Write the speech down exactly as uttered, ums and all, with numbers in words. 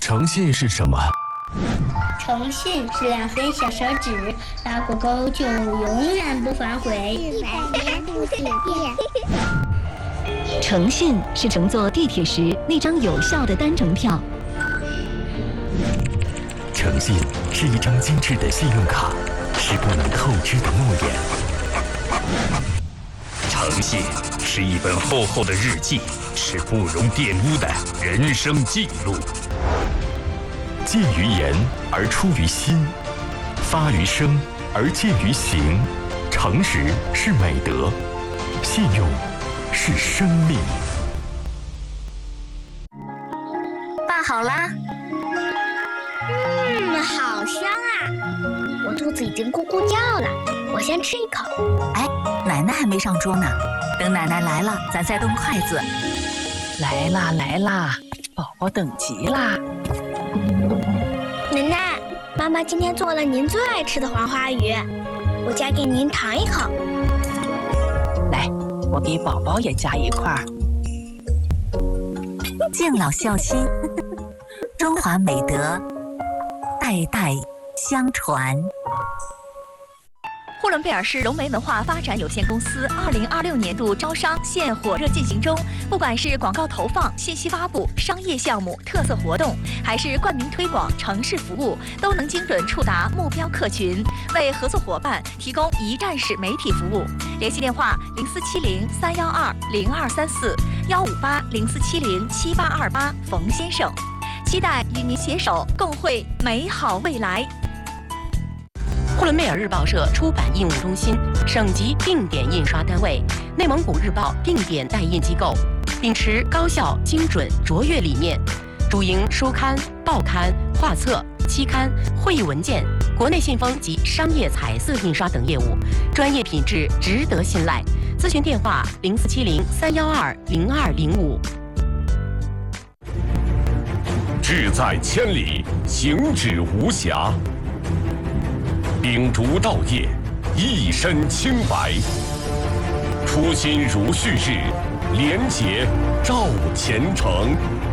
诚信是什么？ 诚信是两根小手指，拉过钩就永远不反悔。 一百年不许变。 诚信是乘坐地铁时那张有效的单程票。 诚信是一张精致的信用卡，是不能透支的诺言。 诚信是一本厚厚的日记，是不容玷污的人生记录。 见于言而出于心，发于声而见于行。诚实是美德，信用是生命。 爸好啦。 嗯，好香啊！我肚子已经咕咕叫了，我先吃一口。 哎，奶奶还没上桌呢，等奶奶来了，咱再动筷子。 来啦来啦，宝宝等急啦！ 奶奶，妈妈今天做了您最爱吃的黄花鱼，我夹给您尝一口。 来，我给宝宝也夹一块儿。 敬老孝心，中华美德，代代相传。 呼伦贝尔市融媒文化发展有限公司二零二六年度招商现火热进行中，不管是广告投放、信息发布、商业项目、特色活动，还是冠名推广、城市服务，都能精准触达目标客群，为合作伙伴提供一站式媒体服务。联系电话：零四七零三幺二零二三四幺五八零四七零七八二八，冯先生。期待与您携手共绘美好未来。 呼伦贝尔日报社出版印务中心，省级定点印刷单位，内蒙古日报定点代印机构，秉持高效、精准、卓越理念，主营书刊、报刊、画册、期刊、会议文件、国内信封及商业彩色印刷等业务，专业品质值得信赖。咨询电话：零四七零三幺二零二零五。 志在千里，行止无暇。秉烛道业，一身清白；初心如旭日，廉洁照前程。